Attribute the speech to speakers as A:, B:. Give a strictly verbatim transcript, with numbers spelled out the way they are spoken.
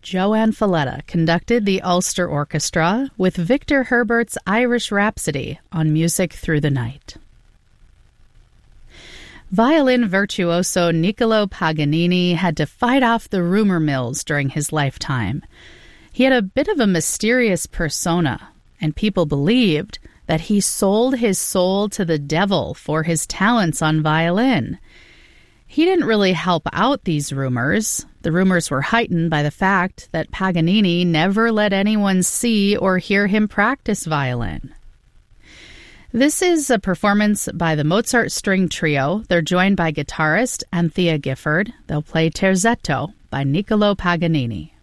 A: Joanne Falletta conducted the Ulster Orchestra with Victor Herbert's Irish Rhapsody on Music Through the Night. Violin virtuoso Niccolò Paganini had to fight off the rumor mills during his lifetime. He had a bit of a mysterious persona, and people believed that he sold his soul to the devil for his talents on violin. He didn't really help out these rumors. The rumors were heightened by the fact that Paganini never let anyone see or hear him practice violin. This is a performance by the Mozart String Trio. They're joined by guitarist Anthea Gifford. They'll play Terzetto by Niccolò Paganini.